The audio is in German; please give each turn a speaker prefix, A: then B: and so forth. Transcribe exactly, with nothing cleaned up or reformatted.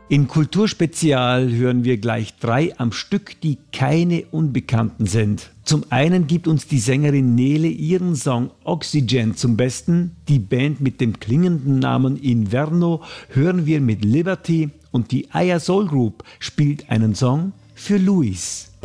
A: In Kulturspezial hören wir gleich drei am Stück, die keine Unbekannten sind. Zum einen gibt uns die Sängerin Nele ihren Song Oxygen zum Besten. Die Band mit dem klingenden Namen Inverno hören wir mit Liberty und die Aya Soul Group spielt einen Song für Luis.